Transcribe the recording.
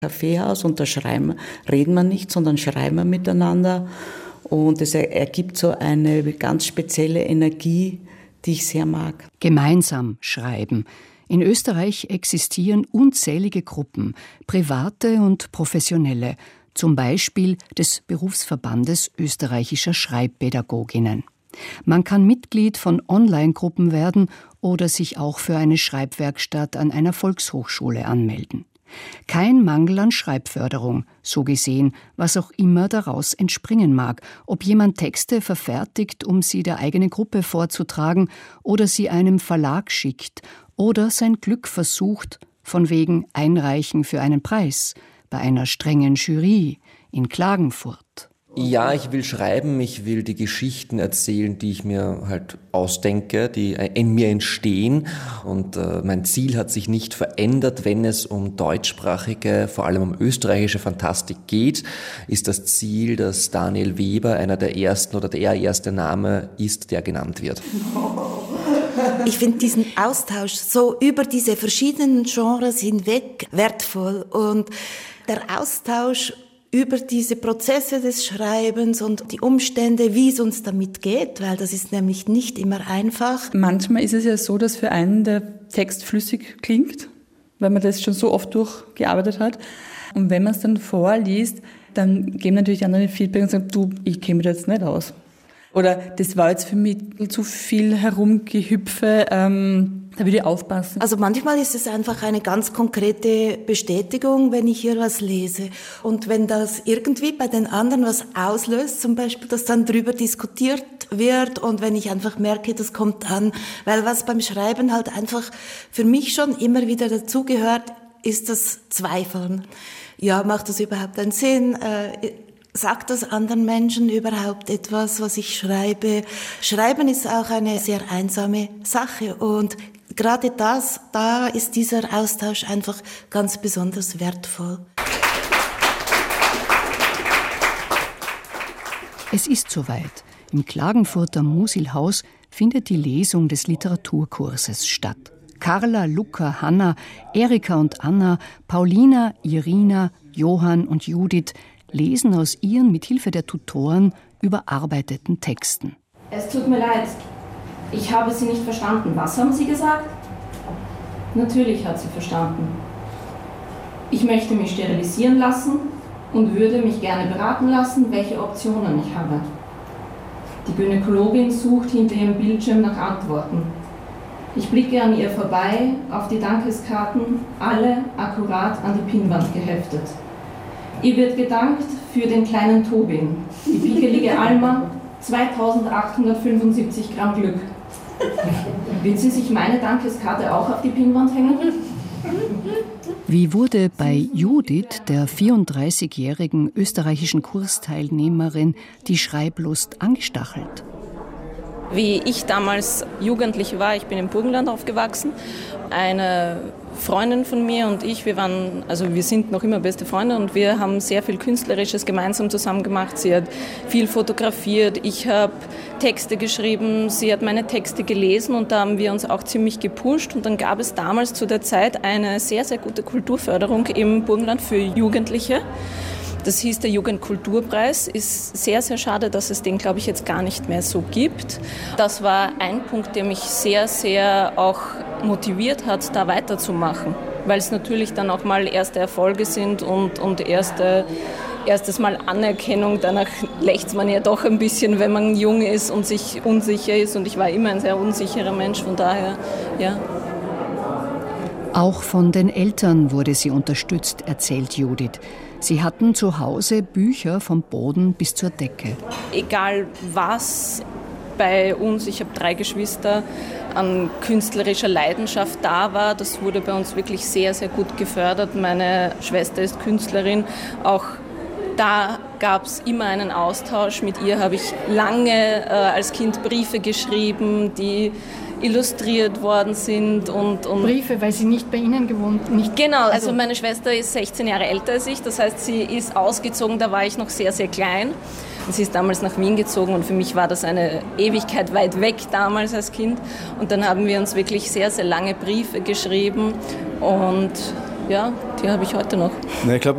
Kaffeehaus und da reden wir nicht, sondern schreiben wir miteinander. Und es ergibt so eine ganz spezielle Energie, die ich sehr mag. Gemeinsam schreiben. In Österreich existieren unzählige Gruppen, private und professionelle, zum Beispiel des Berufsverbandes österreichischer Schreibpädagoginnen. Man kann Mitglied von Online-Gruppen werden oder sich auch für eine Schreibwerkstatt an einer Volkshochschule anmelden. Kein Mangel an Schreibförderung, so gesehen, was auch immer daraus entspringen mag, ob jemand Texte verfertigt, um sie der eigenen Gruppe vorzutragen oder sie einem Verlag schickt oder sein Glück versucht, von wegen Einreichen für einen Preis bei einer strengen Jury in Klagenfurt. Ja, ich will schreiben, ich will die Geschichten erzählen, die ich mir halt ausdenke, die in mir entstehen. Und mein Ziel hat sich nicht verändert, wenn es um deutschsprachige, vor allem um österreichische Fantastik geht, ist das Ziel, dass Daniel Weber einer der ersten oder der erste Name ist, der genannt wird. Ich finde diesen Austausch so über diese verschiedenen Genres hinweg wertvoll und der Austausch über diese Prozesse des Schreibens und die Umstände, wie es uns damit geht, weil das ist nämlich nicht immer einfach. Manchmal ist es ja so, dass für einen der Text flüssig klingt, weil man das schon so oft durchgearbeitet hat. Und wenn man es dann vorliest, dann geben natürlich die anderen Feedback und sagen, du, ich kenne mich da jetzt nicht aus. Oder das war jetzt für mich zu viel Herumgehüpfe, da würde ich aufpassen. Also manchmal ist es einfach eine ganz konkrete Bestätigung, wenn ich hier was lese. Und wenn das irgendwie bei den anderen was auslöst, zum Beispiel, dass dann drüber diskutiert wird und wenn ich einfach merke, das kommt an. Weil was beim Schreiben halt einfach für mich schon immer wieder dazugehört, ist das Zweifeln. Ja, macht das überhaupt einen Sinn? Sagt das anderen Menschen überhaupt etwas, was ich schreibe? Schreiben ist auch eine sehr einsame Sache und gerade da ist dieser Austausch einfach ganz besonders wertvoll. Es ist soweit. Im Klagenfurter Musilhaus findet die Lesung des Literaturkurses statt. Carla, Luca, Hanna, Erika und Anna, Paulina, Irina, Johann und Judith lesen aus ihren mit Hilfe der Tutoren überarbeiteten Texten. Es tut mir leid, ich habe Sie nicht verstanden. Was haben Sie gesagt? Natürlich hat sie verstanden. Ich möchte mich sterilisieren lassen und würde mich gerne beraten lassen, welche Optionen ich habe. Die Gynäkologin sucht hinter ihrem Bildschirm nach Antworten. Ich blicke an ihr vorbei, auf die Dankeskarten, alle akkurat an die Pinnwand geheftet. Ihr wird gedankt für den kleinen Tobin, die piekelige Alma, 2875 Gramm Glück. Wird sie sich meine Dankeskarte auch auf die Pinnwand hängen? Wie wurde bei Judith, der 34-jährigen österreichischen Kursteilnehmerin, die Schreiblust angestachelt? Wie ich damals jugendlich war, ich bin im Burgenland aufgewachsen, eine Freundin von mir und ich, wir sind noch immer beste Freunde und wir haben sehr viel Künstlerisches gemeinsam zusammen gemacht. Sie hat viel fotografiert, ich habe Texte geschrieben, sie hat meine Texte gelesen und da haben wir uns auch ziemlich gepusht und dann gab es damals zu der Zeit eine sehr, sehr gute Kulturförderung im Burgenland für Jugendliche. Das hieß der Jugendkulturpreis. Ist sehr, sehr schade, dass es den, glaube ich, jetzt gar nicht mehr so gibt. Das war ein Punkt, der mich sehr, sehr auch motiviert hat, da weiterzumachen. Weil es natürlich dann auch mal erste Erfolge sind und erstes Mal Anerkennung. Danach lechzt man ja doch ein bisschen, wenn man jung ist und sich unsicher ist. Und ich war immer ein sehr unsicherer Mensch, von daher, ja. Auch von den Eltern wurde sie unterstützt, erzählt Judith. Sie hatten zu Hause Bücher vom Boden bis zur Decke. Egal was bei uns, ich habe 3 Geschwister, an künstlerischer Leidenschaft da war, das wurde bei uns wirklich sehr, sehr gut gefördert. Meine Schwester ist Künstlerin, auch da gab es immer einen Austausch. Mit ihr habe ich lange als Kind Briefe geschrieben, die illustriert worden sind. Und Briefe, weil sie nicht bei Ihnen gewohnt haben? Genau, also meine Schwester ist 16 Jahre älter als ich, das heißt, sie ist ausgezogen, da war ich noch sehr, sehr klein. Und sie ist damals nach Wien gezogen und für mich war das eine Ewigkeit weit weg damals als Kind. Und dann haben wir uns wirklich sehr, sehr lange Briefe geschrieben und ja, die habe ich heute noch. Ich glaube,